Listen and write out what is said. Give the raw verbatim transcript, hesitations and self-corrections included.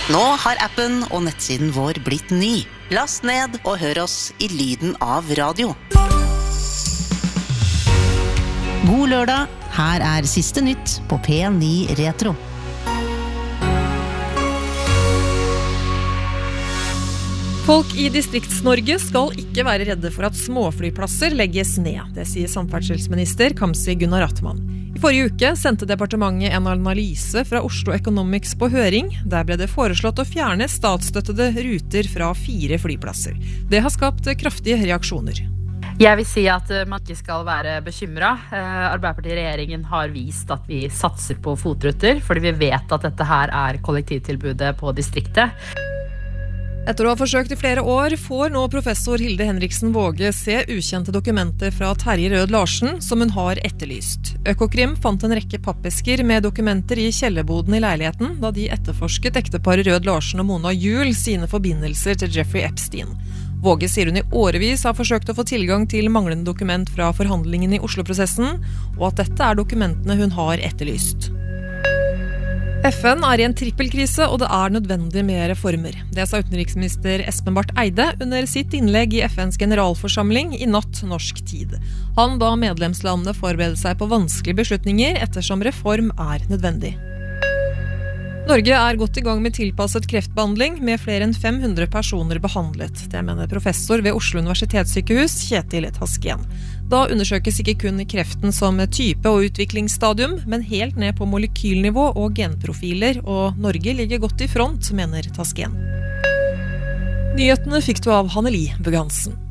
Nå har appen og nettsiden vår blitt ny. Last ned og hør oss i lyden av radio. God lørdag, her er siste nytt på P ni Retro. Folk i Distrikts-Norge skal ikke være redde for at småflyplasser legges ned. Det sier samferdselsminister Kamzy Gunnar Rattmann. I forrige uke sendte departementet en analyse fra Oslo Economics på høring. Der ble det foreslått å fjerne statsstøttede ruter fra fire flyplasser. Det har skapt kraftige reaksjoner. Jeg vil si at man ikke skal være bekymret. Arbeiderparti-regjeringen har vist at vi satser på fotruter, fordi vi vet at dette her er kollektivtilbudet på distriktet. Etter å ha forsøkt i flere år, får nå professor Hilde Henriksen Våge se ukjente dokumenter fra Terje Rød Larsen, som hun har etterlyst. Økokrim fant en rekke pappesker med dokumenter i kjellerboden i leiligheten, da de etterforsket ekteparet Rød Larsen og Mona Juel sine forbindelser til Jeffrey Epstein. Våge sier hun i årevis har forsøkt å få tilgang til manglende dokument fra forhandlingen i Oslo-prosessen, og at dette er dokumentene hun har etterlyst. F N er i en trippelkrise, og det er nødvendig med reformer. Det sa utenriksminister Espen Barth Eide under sitt innlegg i F N's generalforsamling i natt norsk tid. Han ba medlemslandene forberede seg på vanskelige beslutninger ettersom reform er nødvendig. Norge er godt i gang med tilpasset kreftbehandling, med flere enn fem hundre personer behandlet. Det mener professor ved Oslo universitetssykehus, Kjetil Tasken. Da undersøkes ikke kun kreften som type- og utviklingsstadium, men helt ned på molekylnivå og genprofiler, og Norge ligger godt i front, mener Tasken. Nyhetene fikk du av Hanneli Bughansen.